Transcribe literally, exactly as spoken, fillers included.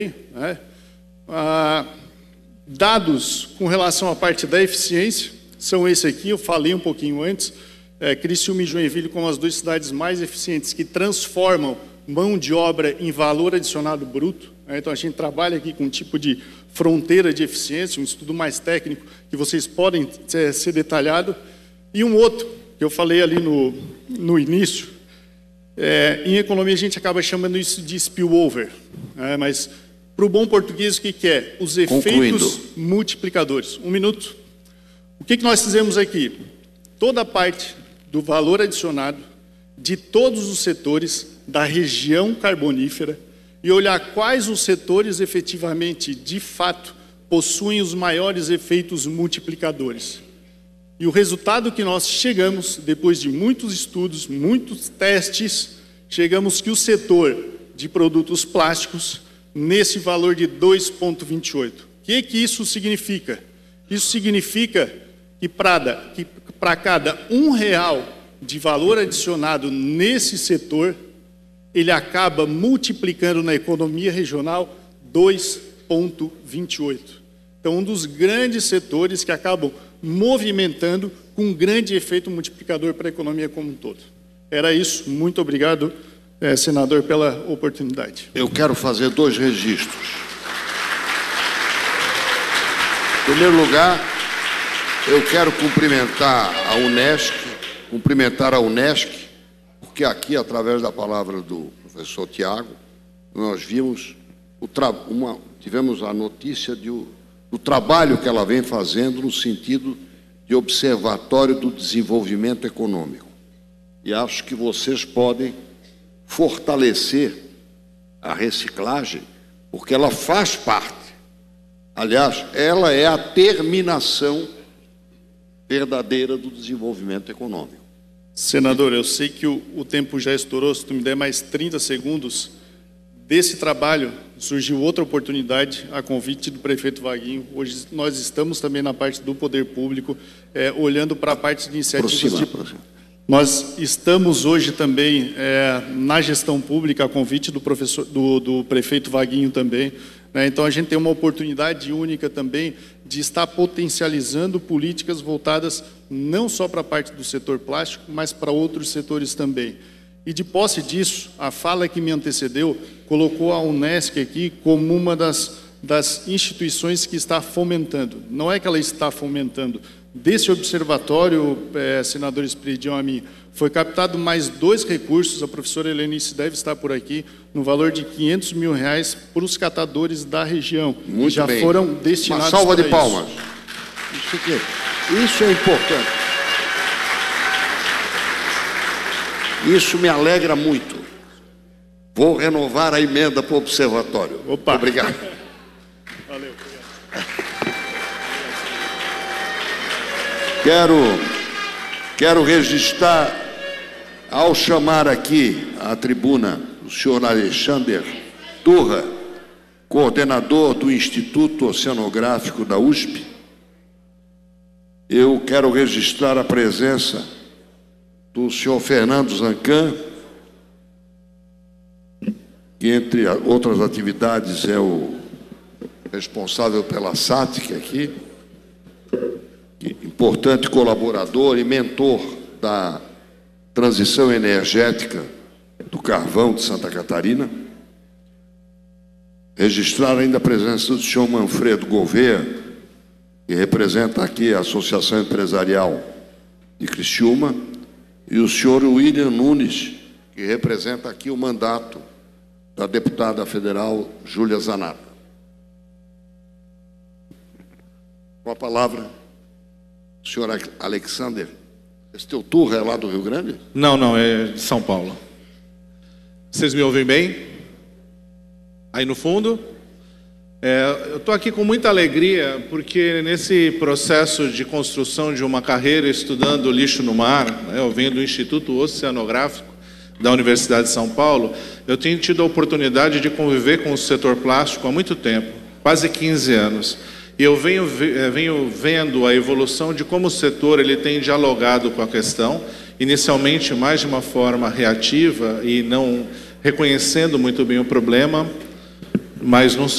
né? Ah, dados com relação à parte da eficiência são esse aqui, eu falei um pouquinho antes, é, Criciúma e Joinville como as duas cidades mais eficientes que transformam mão de obra em valor adicionado bruto, né? Então a gente trabalha aqui com um tipo de fronteira de eficiência, um estudo mais técnico que vocês podem é, ser detalhado, e um outro que eu falei ali no, no início, é, em economia a gente acaba chamando isso de spillover, né? Mas para o bom português o que, que é? Os efeitos Concluindo. multiplicadores. Um minuto. O que, que nós fizemos aqui? Toda a parte do valor adicionado de todos os setores da região carbonífera e olhar quais os setores efetivamente, de fato, possuem os maiores efeitos multiplicadores. E o resultado que nós chegamos, depois de muitos estudos, muitos testes, chegamos que o setor de produtos plásticos, nesse valor de dois vírgula vinte e oito. O que, que isso significa? Isso significa que para que para cada um real de valor adicionado nesse setor, ele acaba multiplicando na economia regional dois vírgula vinte e oito. Então, um dos grandes setores que acabam movimentando com um grande efeito multiplicador para a economia como um todo. Era isso. Muito obrigado, eh, senador, pela oportunidade. Eu quero fazer dois registros. Em primeiro lugar, eu quero cumprimentar a Unesc, cumprimentar a Unesc, porque aqui, através da palavra do professor Tiago, nós vimos, o tra uma, tivemos a notícia de, do trabalho que ela vem fazendo no sentido de observatório do desenvolvimento econômico. E acho que vocês podem fortalecer a reciclagem, porque ela faz parte. Aliás, ela é a terminação verdadeira do desenvolvimento econômico. Senador, eu sei que o, o tempo já estourou, se tu me der mais trinta segundos, desse trabalho surgiu outra oportunidade, a convite do prefeito Vaguinho. Hoje nós estamos também na parte do poder público, é, olhando para a parte de iniciativas Proxima, de... proxima. Nós estamos hoje também é, na gestão pública, a convite do, professor, do, do prefeito Vaguinho também, né? Então a gente tem uma oportunidade única também de estar potencializando políticas voltadas não só para a parte do setor plástico, mas para outros setores também. E de posse disso, a fala que me antecedeu colocou a Unesc aqui como uma das, das instituições que está fomentando. Não é que ela está fomentando. Desse observatório, eh, senador Esperidião, a mim, foi captado mais dois recursos, a professora Helenice deve estar por aqui, no valor de quinhentos mil reais para os catadores da região. Muito já bem. foram destinados. Uma salva de isso. palmas. Isso, aqui, isso é importante. Isso me alegra muito. Vou renovar a emenda para o observatório. Opa. Obrigado. Valeu. Quero, quero registrar, ao chamar aqui à tribuna o senhor Alexander Turra, coordenador do Instituto Oceanográfico da U S P, eu quero registrar a presença do senhor Fernando Zancan, que, entre outras atividades, é o responsável pela S A T I C aqui, importante colaborador e mentor da transição energética do carvão de Santa Catarina. Registrar ainda a presença do senhor Manfredo Gouveia, que representa aqui a Associação Empresarial de Criciúma, e o senhor William Nunes, que representa aqui o mandato da deputada federal Júlia Zanata. Com a palavra, senhor Alexander, esse teu Turra é lá do Rio Grande? Não, não, é de São Paulo. Vocês me ouvem bem? Aí no fundo? É, eu estou aqui com muita alegria, porque nesse processo de construção de uma carreira estudando lixo no mar, né, eu venho do Instituto Oceanográfico da Universidade de São Paulo, eu tenho tido a oportunidade de conviver com o setor plástico há muito tempo, quase quinze anos. E eu venho, venho vendo a evolução de como o setor ele tem dialogado com a questão, inicialmente mais de uma forma reativa e não reconhecendo muito bem o problema, mas não